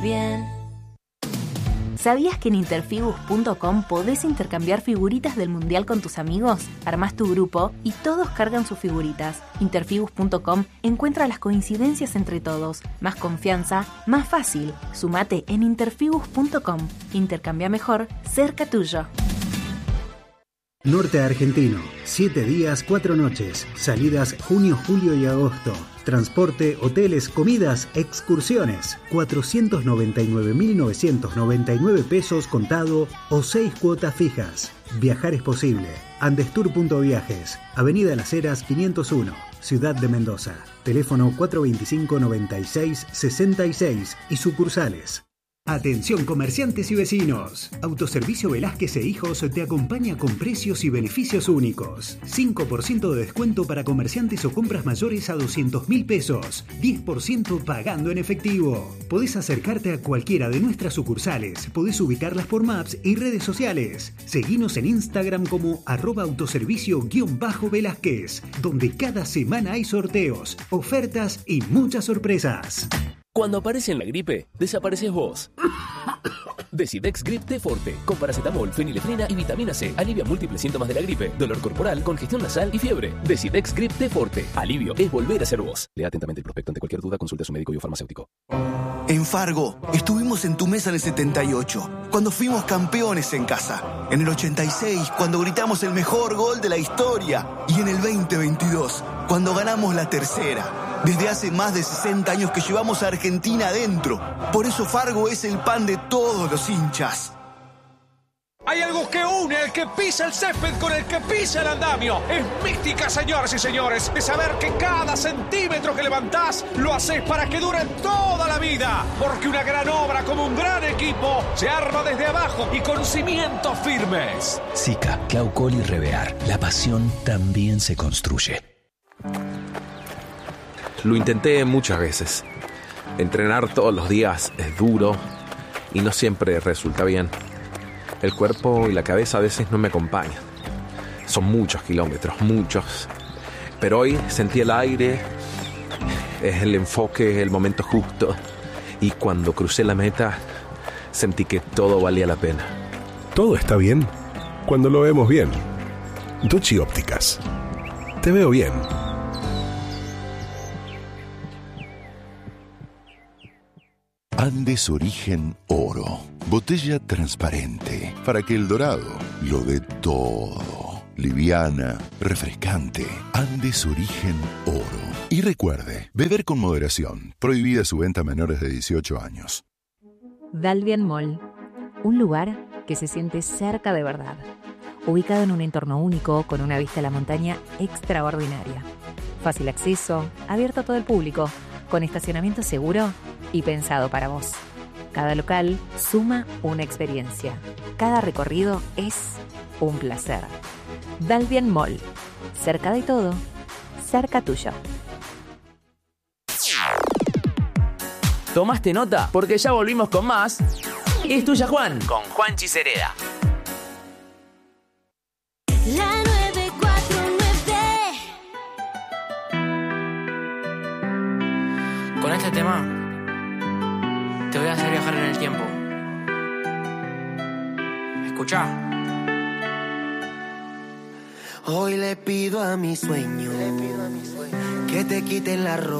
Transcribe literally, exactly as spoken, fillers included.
Bien. ¿Sabías que en interfigus punto com podés intercambiar figuritas del Mundial con tus amigos? Armás tu grupo y todos cargan sus figuritas. interfigus punto com encuentra las coincidencias entre todos. Más confianza, más fácil. Sumate en interfigus punto com. Intercambia mejor, cerca tuyo. Norte Argentino, siete días, cuatro noches, salidas junio, julio y agosto. Transporte, hoteles, comidas, excursiones. cuatrocientos noventa y nueve mil novecientos noventa y nueve pesos contado o seis cuotas fijas. Viajar es posible. Andestour punto viajes, Avenida Las Heras quinientos uno, Ciudad de Mendoza. Teléfono cuatro veinticinco, noventa y seis, sesenta y seis y sucursales. Atención comerciantes y vecinos. Autoservicio Velázquez e Hijos te acompaña con precios y beneficios únicos. cinco por ciento de descuento para comerciantes o compras mayores a doscientos mil pesos. diez por ciento pagando en efectivo. Podés acercarte a cualquiera de nuestras sucursales. Podés ubicarlas por Maps y redes sociales. Seguinos en Instagram como arroba autoservicio-velázquez, donde cada semana hay sorteos, ofertas y muchas sorpresas. Cuando aparece en la gripe, desapareces vos. Decidex Grip T Forte, con paracetamol, fenilefrina y vitamina C. Alivia múltiples síntomas de la gripe, dolor corporal, congestión nasal y fiebre. Decidex Grip T Forte. Alivio es volver a ser vos. Lea atentamente el prospecto. Ante cualquier duda, consulte a su médico y o farmacéutico. En Fargo, estuvimos en tu mesa en el setenta y ocho, cuando fuimos campeones en casa. En el ochenta y seis, cuando gritamos el mejor gol de la historia. Y en el veinte veintidós, cuando ganamos la tercera. Desde hace más de sesenta años que llevamos a Argentina adentro. Por eso Fargo es el pan de todos los hinchas. Hay algo que une al que pisa el césped con el que pisa el andamio. Es mística, señoras y señores, de saber que cada centímetro que levantás lo haces para que dure toda la vida. Porque una gran obra como un gran equipo se arma desde abajo y con cimientos firmes. Sica, Claucol y Revear. La pasión también se construye. Lo intenté muchas veces. Entrenar todos los días es duro y no siempre resulta bien. El cuerpo y la cabeza a veces no me acompañan. Son muchos kilómetros, muchos. Pero hoy sentí el aire, es el enfoque, el momento justo. Y cuando crucé la meta, sentí que todo valía la pena. Todo está bien cuando lo vemos bien. Ducci Ópticas. Te veo bien. Andes Origen Oro. Botella transparente para que el dorado lo dé todo. Liviana, refrescante. Andes Origen Oro. Y recuerde, beber con moderación. Prohibida su venta a menores de dieciocho años. Dalvian Mall. Un lugar que se siente cerca de verdad. Ubicado en un entorno único con una vista a la montaña extraordinaria. Fácil acceso, abierto a todo el público, con estacionamiento seguro y pensado para vos. Cada local suma una experiencia. Cada recorrido es un placer. Dalvian Mall. Cerca de todo, cerca tuyo. ¿Tomaste nota? Porque ya volvimos con más. Es tuya, Juan. Con Juan Chicereda. La nueve cuatro nueve. Con este tema te voy a hacer viajar en el tiempo. Escuchá. Hoy le pido a mi sueño que te quiten la ropa.